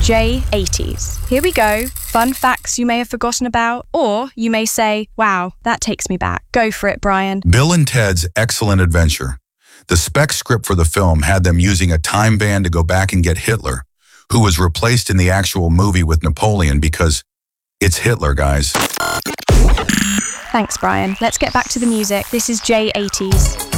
J80s. Here we go. Fun facts you may have forgotten about, or you may say, wow, that takes me back. Go for it, Brian. Bill and Ted's Excellent Adventure. The spec script for the film had them using a time band to go back and get Hitler, who was replaced in the actual movie with Napoleon because it's Hitler, guys. Thanks, Brian. Let's get back to the music. This is J80s.